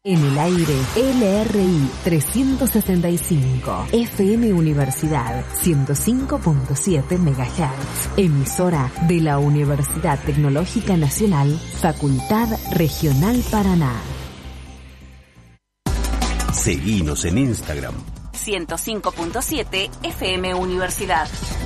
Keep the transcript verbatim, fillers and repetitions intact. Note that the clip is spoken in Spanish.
En el aire, L R I trescientos sesenta y cinco, F M Universidad ciento cinco punto siete megahertz, emisora de la Universidad Tecnológica Nacional, Facultad Regional Paraná. Seguinos en Instagram. ciento cinco punto siete F M Universidad.